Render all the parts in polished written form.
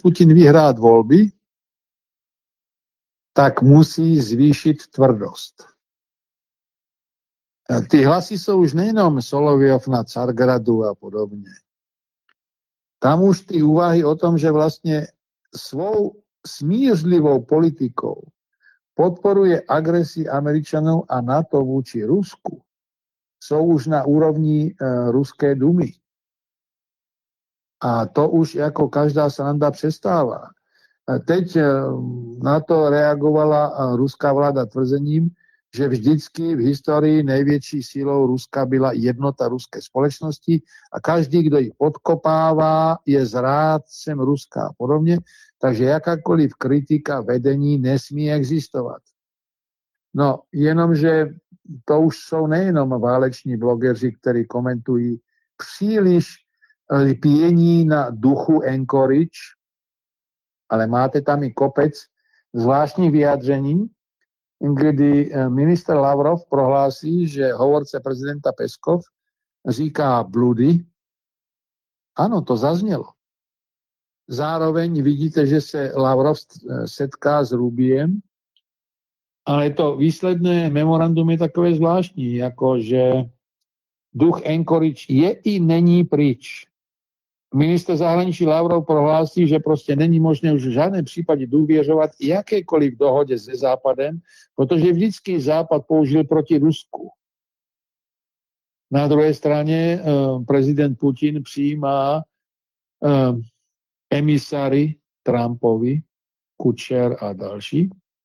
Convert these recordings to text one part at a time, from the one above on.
Putin vyhrát voľby, tak musí zvýšiť tvrdosť. Tí hlasy sú už nejenom Soloviov na Cargradu a podobne. Tam už tí úvahy o tom, že vlastne svou smířlivou politikou podporuje agresii Američanov a NATO vůči Rusku, sú už na úrovni Ruské dumy. A to už jako každá sranda přestává. Teď na to reagovala ruská vláda tvrzením, že vždycky v historii největší sílou Ruska byla jednota ruské společnosti a každý, kdo ji podkopává, je zrádcem Ruska a podobně. Takže jakákoliv kritika vedení nesmí existovat. No, jenomže to už jsou nejenom váleční blogeři, kteří komentují příliš lpění na duchu Anchorage, ale máte tam i kopec zvláštních vyjádření, kdy minister Lavrov prohlásí, že hovorce prezidenta Peskov říká bludy. Ano, to zaznělo. Zároveň vidíte, že se Lavrov setká s Rubiem, ale to výsledné memorandum je takové zvláštní, jako že duch Anchorage je i není pryč. Minister zahraničí Lavrov prohlásí, že prostě není možné už v žádném případě důvěřovat jakékoliv dohodě se Západem, protože vždycky Západ použil proti Rusku. Na druhé straně prezident Putin přijímá emisary Trumpovi, Kučer a další.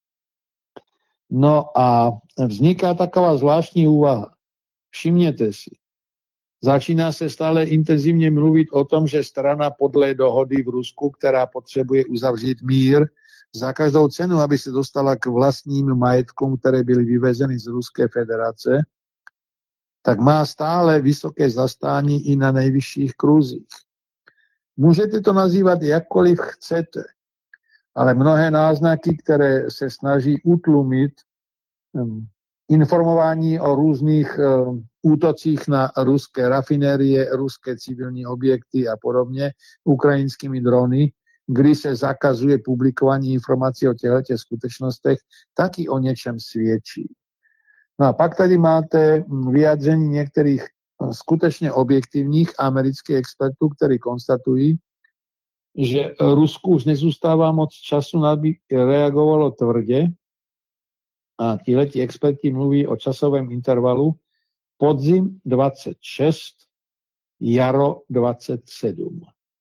No a vzniká taková zvláštní úvaha. Všimněte si. Začíná se stále intenzivně mluvit o tom, že strana podle dohody v Rusku, která potřebuje uzavřít mír za každou cenu, aby se dostala k vlastním majetkům, které byly vyvezeny z Ruské federace, tak má stále vysoké zastání i na nejvyšších kruzích. Můžete to nazývat jakkoliv chcete, ale mnohé náznaky, které se snaží utlumit informování o různých útocích na ruské rafinérie, ruské civilní objekty a podobně, ukrajinskými drony, kdy se zakazuje publikování informací o těchto skutečnostech, taky o něčem svědčí. No a pak tady máte vyjádření některých skutečně objektivních amerických expertů, kteří konstatují, že Rusku už nezůstává moc času, aby reagovalo tvrdě. A tihleti experti mluví o časovém intervalu podzim 26, jaro 27.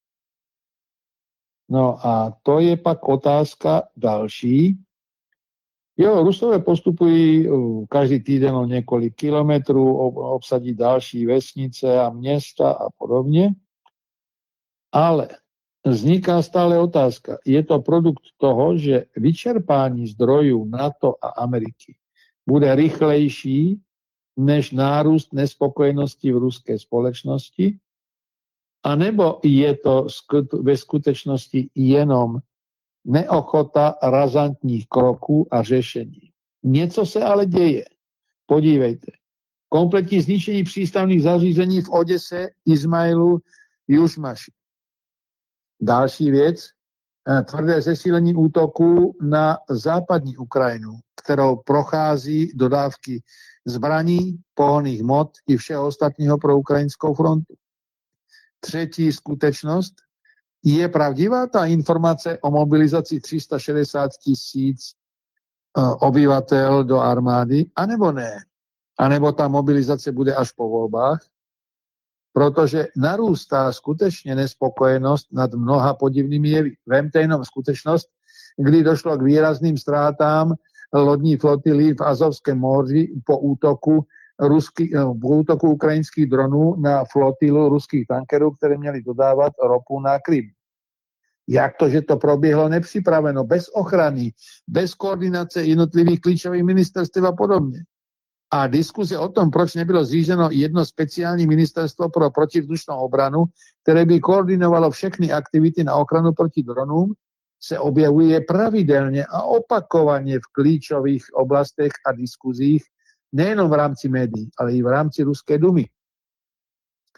No a to je pak otázka další. Jo, Rusové postupují každý týden o několik kilometrů, obsadí další vesnice a města a podobně, ale vzniká stále otázka. Je to produkt toho, že vyčerpání zdrojů NATO a Ameriky bude rychlejší než nárůst nespokojenosti v ruské společnosti, anebo je to ve skutečnosti jenom neochota razantních kroků a řešení. Něco se ale děje. Podívejte. Kompletní zničení přístavních zařízení v Odese, Izmailu, Južmaši. Další věc, tvrdé zesílení útoku na západní Ukrajinu, kterou prochází dodávky zbraní, pohonných hmot i všeho ostatního pro ukrajinskou frontu. Třetí skutečnost, je pravdivá ta informace o mobilizaci 360 000 obyvatel do armády, anebo ne? Anebo ta mobilizace bude až po volbách? Protože narůstá skutečně nespokojenost nad mnoha podivnými jevy. Vemte jenom skutečnost, kdy došlo k výrazným ztrátám lodní flotily v Azovském moři po útoku ukrajinských dronů na flotilu ruských tankerů, které měly dodávat ropu na Krym. Jak to, že to proběhlo nepřipraveno, bez ochrany, bez koordinace jednotlivých klíčových ministerstv a podobně. A diskuze o tom, proč nebylo zřízeno jedno speciální ministerstvo pro protivzdušnou obranu, které by koordinovalo všechny aktivity na ochranu proti dronům, se objevuje pravidelně a opakovaně v klíčových oblastech a diskuzích, nejenom v rámci médií, ale i v rámci Ruské dumy.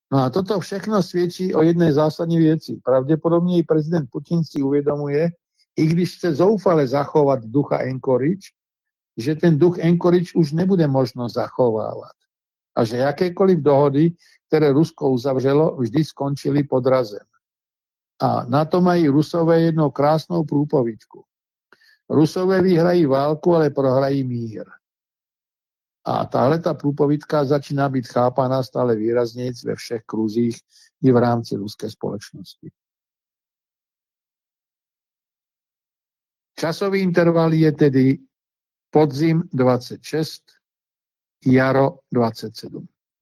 No a toto všechno svědčí o jedné zásadní věci. Pravděpodobně i prezident Putin si uvědomuje, i když chce zoufale zachovat ducha Anchorage, že ten duch Anchorage už nebude možno zachovávat. A že jakékoliv dohody, které Rusko uzavřelo, vždy skončily podrazem. A na to mají Rusové jednou krásnou průpovídku. Rusové vyhrají válku, ale prohrají mír. A tahle ta průpovídka začíná být chápaná stále výrazněji ve všech kruzích i v rámci ruské společnosti. Časový interval je tedy podzim 26, jaro 27.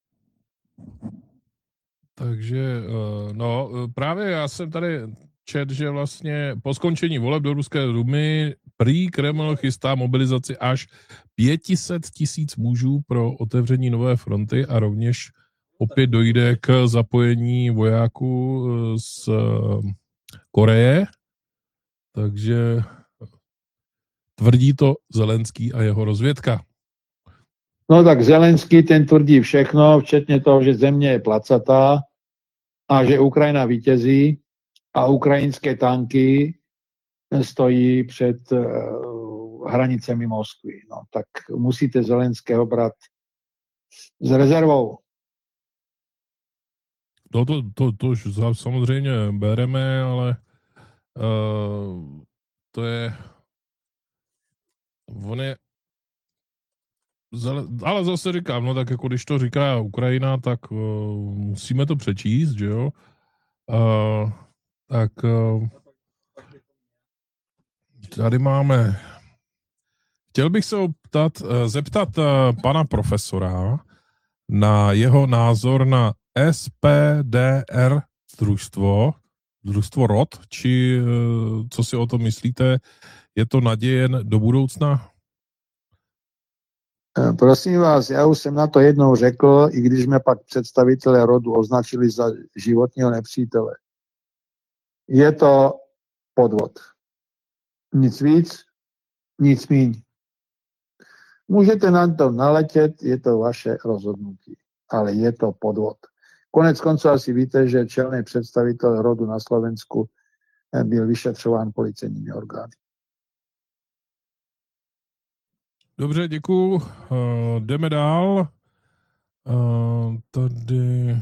Takže, no, právě já jsem tady čet, že vlastně po skončení voleb do Ruské dumy prý Kreml chystá mobilizaci až 500 000 mužů pro otevření nové fronty a rovněž opět dojde k zapojení vojáků z Koreje. Takže tvrdí to Zelenský a jeho rozvědka. No tak Zelenský ten tvrdí všechno, včetně toho, že země je placatá a že Ukrajina vítězí a ukrajinské tanky stojí před hranicemi Moskvy. No tak musíte Zelenského brát s rezervou. No to už samozřejmě bereme, ale to je ale zase říkám, no tak jako když to říká Ukrajina, tak musíme to přečíst, že jo? Tak tady máme. Chtěl bych se zeptat pana profesora na jeho názor na SPDR družstvo ROT, či co si o tom myslíte, je to naděje do budoucna? Prosím vás, já už jsem na to jednou řekl, i když mě pak představitelé rodu označili za životního nepřítele. Je to podvod. Nic víc, nic míň. Můžete na to naletět, je to vaše rozhodnutí, ale je to podvod. Konec konců asi víte, že čelný představitel rodu na Slovensku byl vyšetřován policejními orgány. Dobře, děkuju. Jdeme dál. Tady...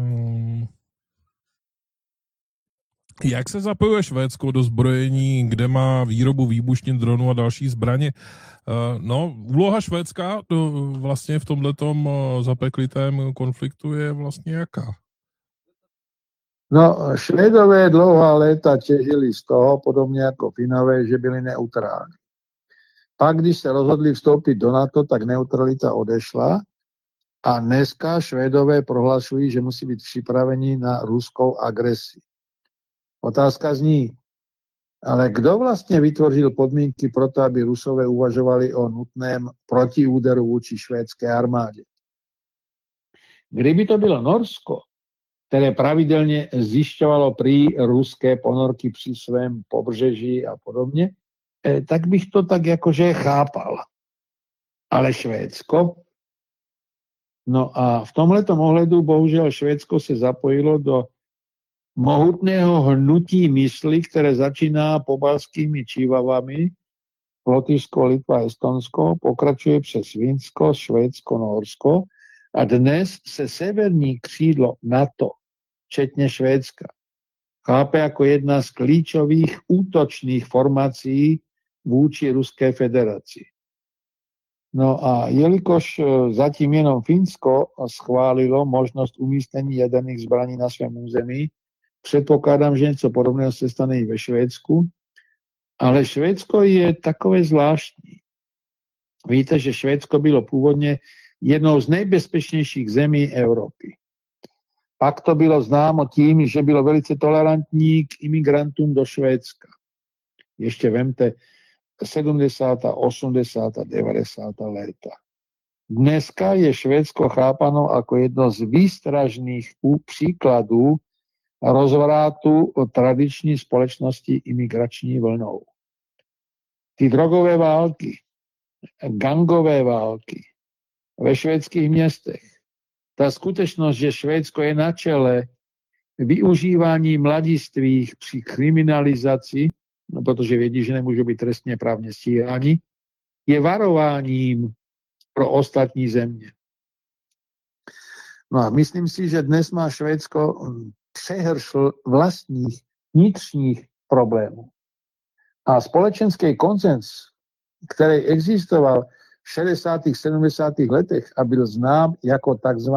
Jak se zapojuje Švédsko do zbrojení, kde má výrobu výbušnin, dronů a další zbraně? No, úloha Švédska vlastně v tomhletom zapeklitém konfliktu je vlastně jaká? No, Švédové dlouhá léta těžili z toho, podobně jako Finové, že byli neutrální. Pak, když se rozhodli vstoupit do NATO, tak neutralita odešla a dneska Švédové prohlašují, že musí být připraveni na ruskou agresi. Otázka zní, ale kdo vlastně vytvořil podmínky pro to, aby Rusové uvažovali o nutném protiúderu vůči švédské armádě? Kdyby to bylo Norsko, které pravidelně zjišťovalo prý ruské ponorky při svém pobřeží a podobně, tak bych to tak jakože chápal. Ale Švédsko? No a v tomhletom ohledu bohužel Švédsko se zapojilo do mohutného hnutí mysli, které začíná pobalskými čívavami, Lotyšsko, Litva, Estonsko, pokračuje přes Finsko, Švédsko, Norsko a dnes se severní křídlo NATO, včetně Švédska, chápe jako jedna z klíčových útočných formací vůči Ruské federaci. No a jelikož zatím jenom Finsko schválilo možnost umístění jaderných zbraní na svém území, předpokládám, že něco podobného se stane i ve Švédsku, ale Švédsko je takové zvláštní. Víte, že Švédsko bylo původně jednou z nejbezpečnějších zemí Evropy. Pak to bylo známo tím, že bylo velice tolerantní k imigrantům do Švédska. Ještě vemte 70., 80., 90. léta. Dneska je Švédsko chápano jako jedno z výstražných příkladů rozvratu tradiční společnosti imigrační vlnou. Ty drogové války, gangové války ve švédských městech, tá skutečnosť, že Švédsko je na čele využívaní mladistvých pri kriminalizácii, no pretože vedí, že nemôžu byť trestne právne stíhaní, je varováním pro ostatní země. No a myslím si, že dnes má Švédsko přehršl vlastních vnitřních problémů. A společenský konsens, který existoval v 60. 70. letech a byl znám jako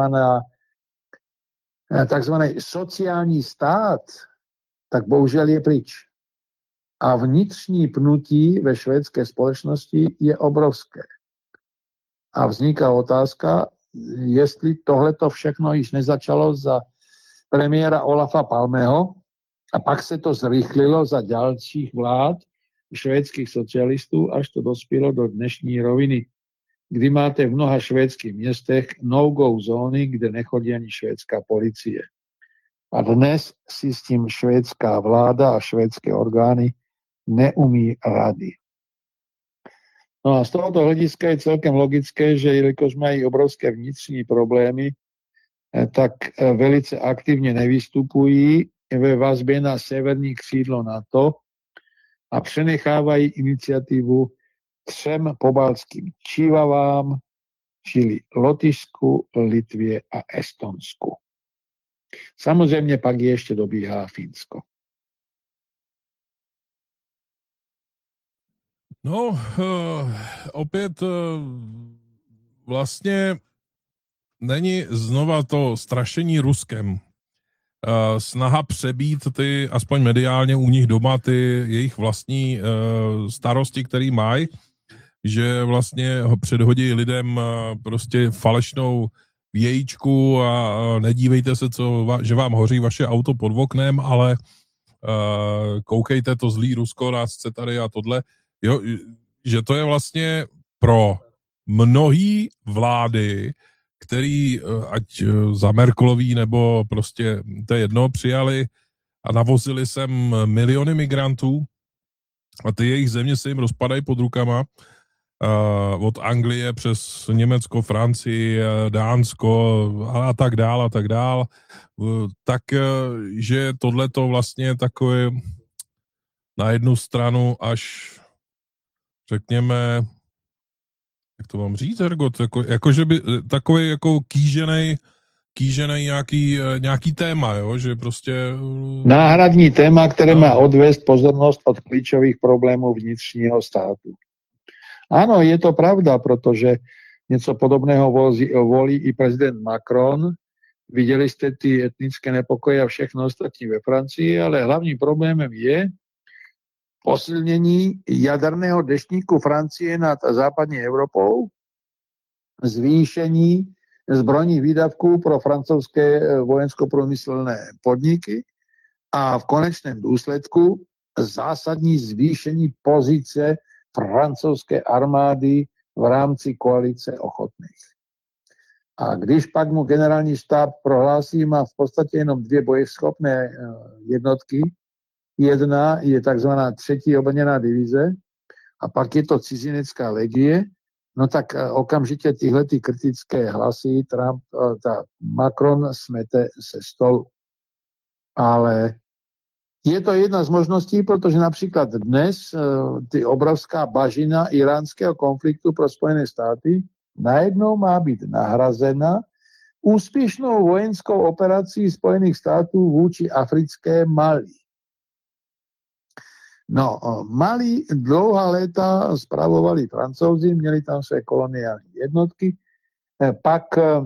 takzvaný sociální stát, tak bohužel je pryč. A vnitřní pnutí ve švédské společnosti je obrovské. A vzniká otázka, jestli tohleto všechno již nezačalo za premiéra Olafa Palmeho a pak se to zrychlilo za dalších vlád švédských socialistů, až to dospělo do dnešní roviny, kdy máte v mnoha švédských městech no-go zóny, kde nechodí ani švédská policie. A dnes si s tím švédská vláda a švédské orgány neumí rady. No a z tohoto hlediska je celkem logické, že jelikož mají obrovské vnitřní problémy, tak velice aktivně nevystupují ve vazbě na severní křídlo NATO a přenechávají iniciativu 3 pobaltským čívavám, čili Lotyšsku, Litvě a Estonsku. Samozřejmě pak ještě dobíhá Fínsko. No, opět vlastně není znova to strašení Ruskem. Snaha přebít ty, aspoň mediálně u nich doma, ty jejich vlastní starosti, který mají, že vlastně ho předhodí lidem prostě falešnou vějíčku a nedívejte se, že vám hoří vaše auto pod oknem, ale koukejte, to zlý Rusko nás chce tady a tohle. Jo, že to je vlastně pro mnohý vlády, který ať za Merkelový nebo prostě to je jedno, přijali a navozili sem miliony migrantů a ty jejich země se jim rozpadají pod rukama od Anglie přes Německo, Francii, Dánsko a tak dál, tak že tohleto vlastně takové na jednu stranu až řekněme, jak to mám říct, Hergot, jako že by takový jako kýženej nějaký téma, jo, že prostě... Náhradní téma, které má odvést pozornost od klíčových problémů vnitřního státu. Ano, je to pravda, protože něco podobného volí i prezident Macron. Viděli jste ty etnické nepokoje a všechno ostatní ve Francii, ale hlavním problémem je posilnění jaderného deštníku Francie nad západní Evropou, zvýšení zbrojních výdavků pro francouzské vojensko-průmyslné podniky a v konečném důsledku zásadní zvýšení pozice francouzské armády v rámci koalice ochotných. A když pak mu generální štáb prohlásí, má v podstatě jenom 2 bojeschopné jednotky. Jedna je takzvaná 3. obrněná divize a pak je to cizinecká legie, no tak okamžitě tyhle kritické hlasy Macron smete se stolu. Ale je to jedna z možností, protože například dnes ty obrovská bažina iránského konfliktu pro Spojené státy najednou má být nahrazena úspěšnou vojenskou operací Spojených států vůči africké Mali. No, Mali dlouhá léta spravovali Francouzi, měli tam své koloniální jednotky, pak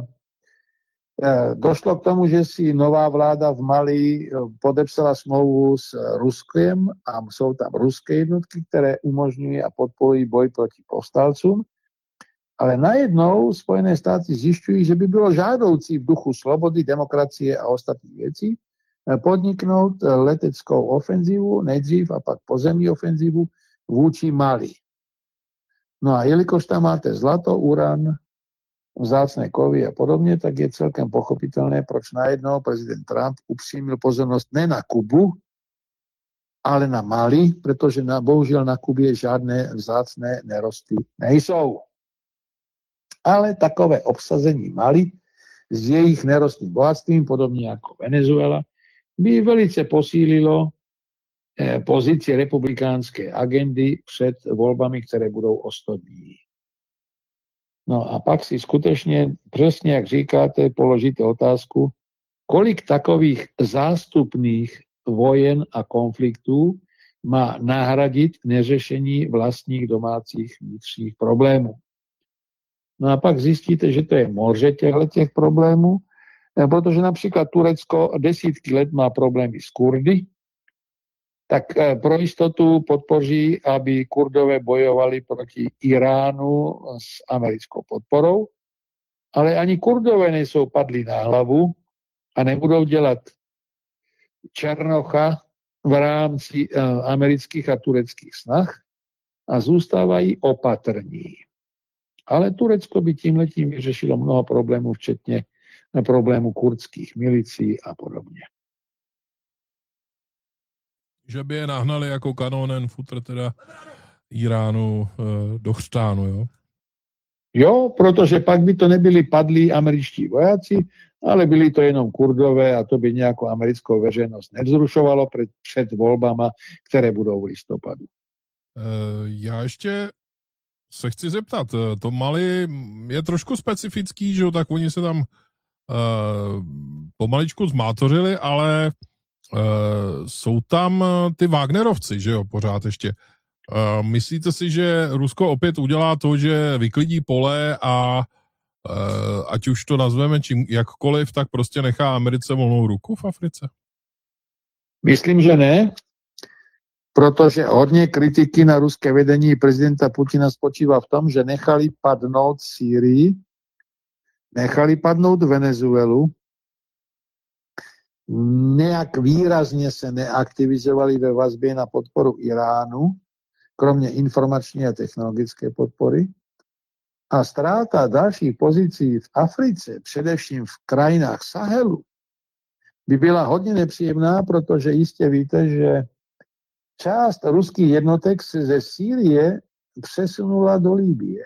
došlo k tomu, že si nová vláda v Mali podepsala smlouvu s Ruskem a jsou tam ruské jednotky, které umožňují a podporují boj proti povstalcům. Ale najednou Spojené státy zjišťují, že by bylo žádoucí v duchu slobody, demokracie a ostatních věcí podniknout leteckou ofenzivu nejdřív a pak pozemní ofenzivu vůči Mali. No a jelikož tam máte zlato, uran, vzácné kovy a podobně, tak je celkem pochopitelné, proč najednou prezident Trump upřímil pozornost ne na Kubu, ale na Mali, protože bohužel na Kubě žádné vzácné nerosty nejsou. Ale takové obsazení Mali s jejich nerostným bohatstvím, podobne ako Venezuela, by velice posílilo pozície republikánskej agendy před voľbami, ktoré budú o 100 dní. No a pak si skutečne, presne jak říkáte, položíte otázku, kolik takových zástupných vojen a konfliktů má nahradiť neřešení vlastních domácích vnitřních problémů. No a pak zistíte, že to je morže těch problémů, protože například Turecko desítky let má problémy s Kurdy, tak pro jistotu podpoří, aby Kurdové bojovali proti Iránu s americkou podporou, ale ani Kurdové nejsou padli na hlavu a nebudou dělat Černocha v rámci amerických a tureckých snah a zůstávají opatrní. Ale Turecko by tímhletím vyřešilo mnoho problémů, včetně problémů kurdských milicí a podobně. Že by je nahnali jako kanonen futr teda Iránu do chřtánu, jo? Jo, protože pak by to nebyli padlí američtí vojáci, ale byli to jenom Kurdové a to by nějakou americkou veřejnost nevzrušovalo před volbama, které budou v listopadu. Já ještě se chci zeptat, to Mali je trošku specifický, že jo, tak oni se tam pomaličku zmátořili, ale jsou tam ty Wagnerovci, že jo, pořád ještě. Myslíte si, že Rusko opět udělá to, že vyklidí pole a ať už to nazveme čím jakkoliv, tak prostě nechá Americe volnou ruku v Africe? Myslím, že ne, protože hodně kritiky na ruské vedení prezidenta Putina spočívá v tom, že nechali padnout Sýrii, nechali padnout Venezuelu, nejak výrazně se neaktivizovali ve vazbě na podporu Iránu, kromě informační a technologické podpory. A ztráta dalších pozicí v Africe, především v krajinách Sahelu, by byla hodně nepříjemná, protože jistě víte, že část ruských jednotek se ze Sýrie přesunula do Libye.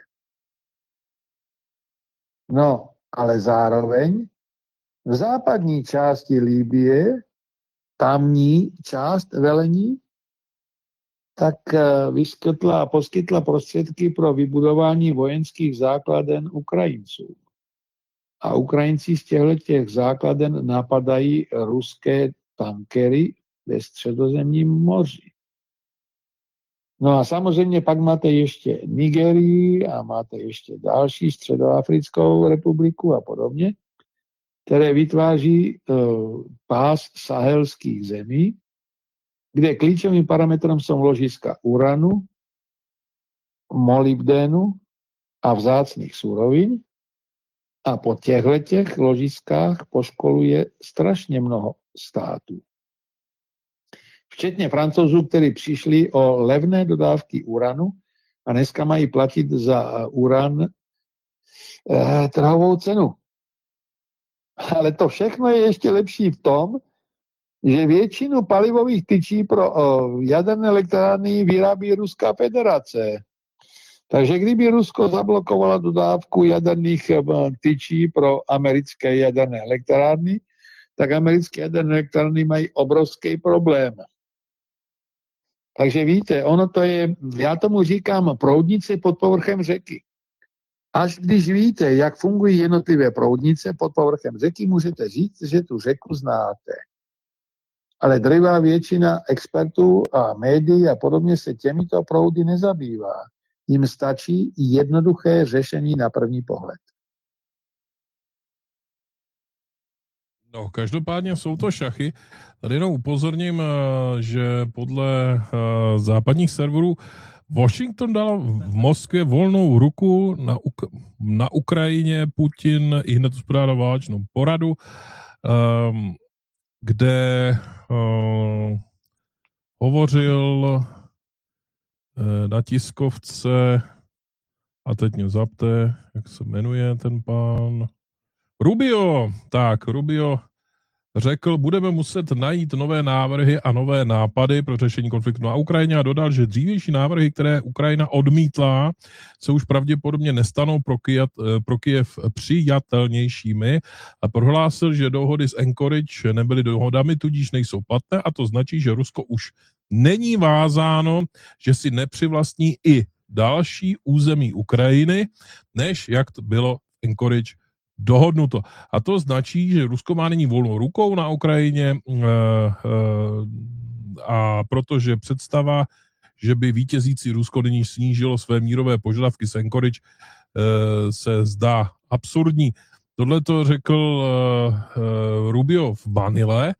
No, ale zároveň v západní části Libye, tamní část velení, tak vyskytla a poskytla prostředky pro vybudování vojenských základen Ukrajinců. A Ukrajinci z těchto základen napadají ruské tankery ve Středozemním moři. No a samozřejmě pak máte ještě Nigerii a máte ještě další Středoafrickou republiku a podobně, které vytváří pás sahelských zemí, kde klíčovým parametrem jsou ložiska uranu, molybdénu a vzácných surovin a po těchto ložiskách poškoluje strašně mnoho států. Včetně Francouzů, kteří přišli o levné dodávky uranu a dneska mají platit za uran trhovou cenu. Ale to všechno je ještě lepší v tom, že většinu palivových tyčí pro jaderné elektrárny vyrábí Ruská federace. Takže kdyby Rusko zablokovalo dodávku jaderných tyčí pro americké jaderné elektrárny, tak americké jaderné elektrárny mají obrovský problém. Takže víte, ono to je, já tomu říkám proudnice pod povrchem řeky. Až když víte, jak fungují jednotlivé proudnice pod povrchem řeky, můžete říct, že tu řeku znáte. Ale drvivá většina expertů a médií a podobně se těmito proudy nezabývá. Jim stačí jednoduché řešení na první pohled. No, každopádně jsou to šachy. Tady jenom upozorním, že podle západních serverů Washington dal v Moskvě volnou ruku na Ukrajině. Putin i hned uspořádal válečnou poradu, kde hovořil na tiskovce, a teď mě zapte, jak se jmenuje ten pán, Rubio řekl, budeme muset najít nové návrhy a nové nápady pro řešení konfliktu na Ukrajině a dodal, že dřívější návrhy, které Ukrajina odmítla, se už pravděpodobně nestanou pro Kyjev přijatelnějšími a prohlásil, že dohody z Anchorage nebyly dohodami, tudíž nejsou platné a to značí, že Rusko už není vázáno, že si nepřivlastní i další území Ukrajiny, než jak to bylo v Anchorage dohodnuto. A to značí, že Rusko má nyní volnou rukou na Ukrajině a protože představa, že by vítězící Rusko nyní snížilo své mírové požadavky z Anchorage, se zdá absurdní. Tohle to řekl Rubio v Manile,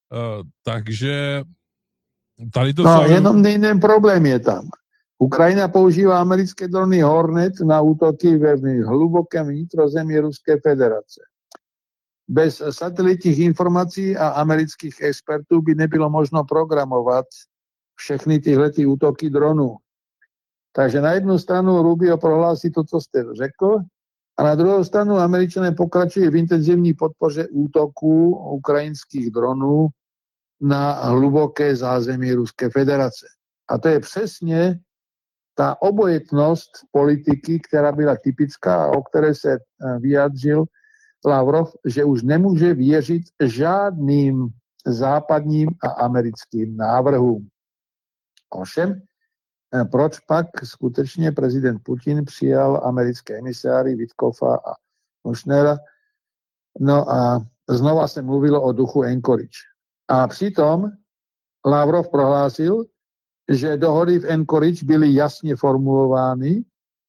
takže tady to... No, jenom jeden problém je tam. Ukrajina používá americké drony Hornet na útoky ve hlubokém vnitrozemí Ruské federace. Bez satelitních informací a amerických expertů by nebylo možno programovat všechny tyhlety útoky dronů. Takže na jednu stranu Rubio prohlásí to, co jste řekl, a na druhou stranu Američané pokračují v intenzivní podpoře útoků ukrajinských dronů na hluboké zázemí Ruské federace. A to je přesně ta obojetnost politiky, která byla typická a o které se vyjádřil Lavrov, že už nemůže věřit žádným západním a americkým návrhům. Ovšem, proč pak skutečně prezident Putin přijal americké emisáry Witkoffa a Kushnera? No a znova se mluvilo o duchu Anchorage. A přitom Lavrov prohlásil, že dohody v Anchorage byly jasně formulovány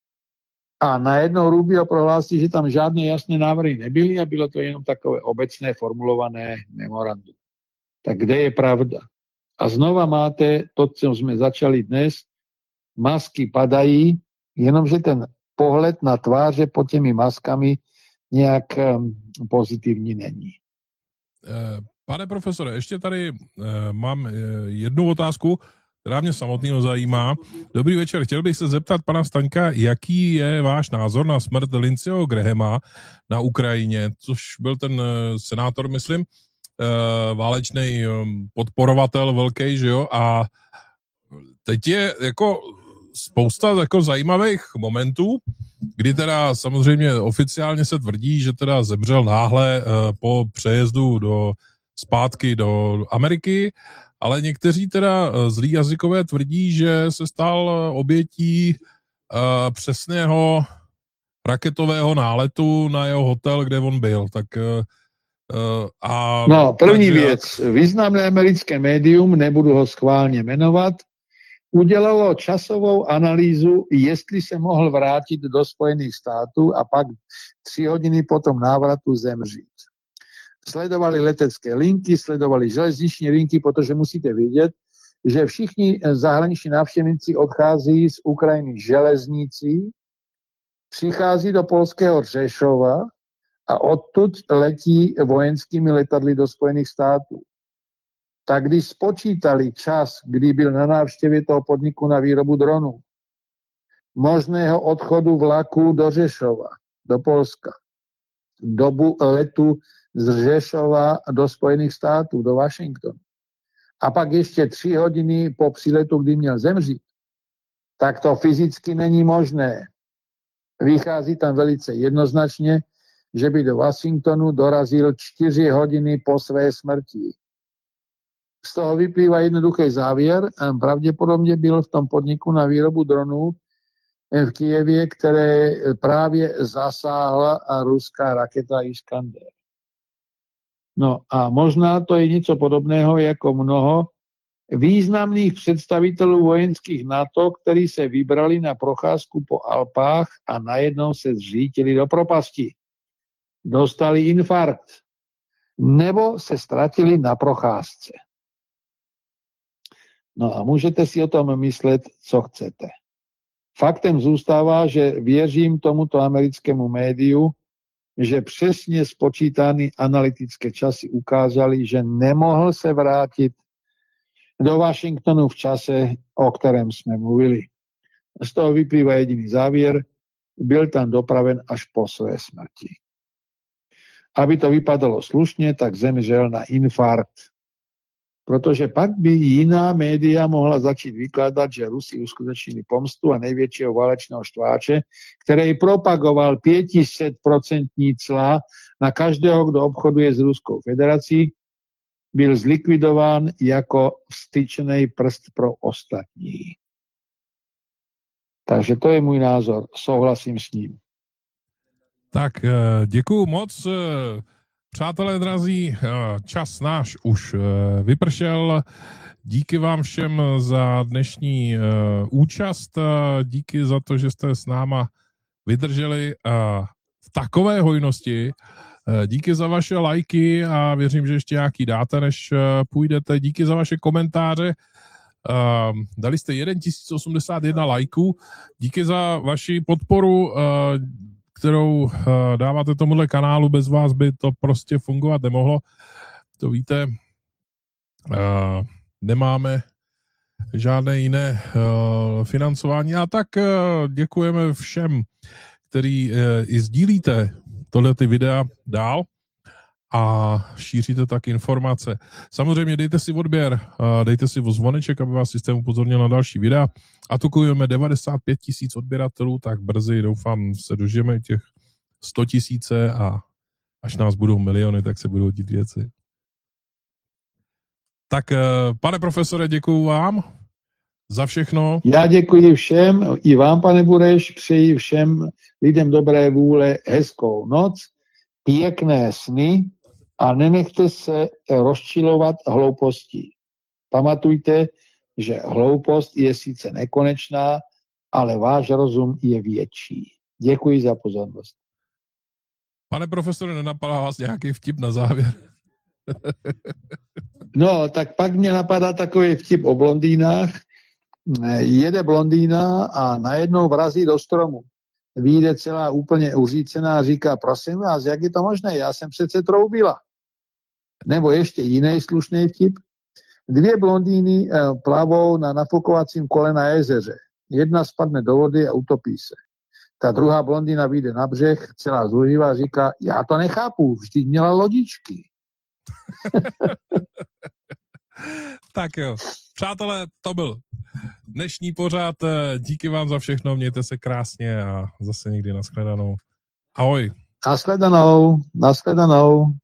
a najednou Rubio prohlásí, že tam žádné jasné návrhy nebyly a bylo to jenom takové obecné formulované memorandum. Tak kde je pravda? A znova máte to, co jsme začali dnes, masky padají, jenomže ten pohled na tváře pod těmi maskami nějak pozitivní není. Pane profesore, ještě tady mám jednu otázku, která mě samotného zajímá. Dobrý večer, chtěl bych se zeptat pana Staňka, jaký je váš názor na smrt Lindseyho Grahama na Ukrajině, což byl ten senátor, myslím, válečný podporovatel velký, že jo, a teď je jako spousta jako zajímavých momentů, kdy teda samozřejmě oficiálně se tvrdí, že teda zemřel náhle po přejezdu zpátky do Ameriky, ale někteří teda zlí jazykové tvrdí, že se stal obětí přesného raketového náletu na jeho hotel, kde on byl. Tak první věc. Významné americké médium, nebudu ho schválně jmenovat, udělalo časovou analýzu, jestli se mohl vrátit do Spojených států a pak 3 hodiny po tom návratu zemřít. Sledovali letecké linky, sledovali železniční linky, protože musíte vědět, že všichni zahraniční návštěvníci odchází z Ukrajiny železnicí, přichází do polského Řešova a odtud letí vojenskými letadly do Spojených států. Tak když spočítali čas, kdy byl na návštěvě toho podniku na výrobu dronů, možného odchodu vlaku do Řešova, do Polska, dobu letu z Řešova do Spojených států, do Washingtonu, a pak ještě 3 hodiny po příletu, kdy měl zemřít, tak to fyzicky není možné. Vychází tam velice jednoznačně, že by do Washingtonu dorazil 4 hodiny po své smrti. Z toho vyplývá jednoduchý závěr. Pravděpodobně byl v tom podniku na výrobu dronů v Kyjevě, které právě zasáhla ruská raketa Iskander. No a možná to je něco podobného jako mnoho významných představitelů vojenských NATO, kteří se vybrali na procházku po Alpách a najednou se zřítili do propasti. Dostali infarkt. Nebo se ztratili na procházce. No a můžete si o tom myslet, co chcete. Faktem zůstává, že věřím tomuto americkému médiu, že přesně spočítané analytické časy ukázaly, že nemohl se vrátit do Washingtonu v čase, o kterém jsme mluvili. Z toho vyplývá jediný závěr, byl tam dopraven až po své smrti. aby to vypadalo slušne, tak zemřel na infarkt. Protože pak by jiná média mohla začít vykládat, že Rusi uskutečnili pomstu a největšího válečného štváče, který propagoval 500% cla na každého, kdo obchoduje s Ruskou federací, byl zlikvidován jako vstyčený prst pro ostatní. Takže to je můj názor. Souhlasím s ním. Tak děkuju moc. Přátelé drazí, čas náš už vypršel. Díky vám všem za dnešní účast. Díky za to, že jste s náma vydrželi v takové hojnosti. Díky za vaše lajky a věřím, že ještě nějaký dáte, než půjdete. Díky za vaše komentáře. Dali jste 1081 lajků. Díky za vaši podporu, kterou dáváte tomuhle kanálu. Bez vás by to prostě fungovat nemohlo. To víte, nemáme žádné jiné financování. A tak děkujeme všem, který i sdílíte tohle ty videa dál a šíříte tak informace. Samozřejmě dejte si odběr, dejte si zvoneček, aby vás systém upozornil na další videa. A tukujeme 95 000 odběratelů, tak brzy doufám se dožijeme těch 100 000 a až nás budou miliony, tak se budou dít věci. Tak pane profesore, děkuju vám za všechno. Já děkuji všem, i vám, pane Bureš, přeji všem lidem dobré vůle hezkou noc, pěkné sny a nenechte se rozčilovat hloupostí. Pamatujte, že hloupost je sice nekonečná, ale váš rozum je větší. Děkuji za pozornost. Pane profesore, nenapadá vás nějaký vtip na závěr? No, tak pak mě napadá takový vtip o blondýnách. Jede blondýna a najednou vrazí do stromu. Vyjde celá úplně uřícená a říká, prosím vás, jak je to možné? Já jsem přece troubila. Nebo ještě jiný slušný vtip. 2 blondýny plavou na nafukovacím kole na jezeře. Jedna spadne do vody a utopí se. Ta druhá blondýna vyjde na břeh, celá zúřivá a říká, já to nechápu, vždyť měla lodičky. Tak jo. Přátelé, to byl dnešní pořad. Díky vám za všechno, mějte se krásně a zase někdy nashledanou. Ahoj. Nashledanou.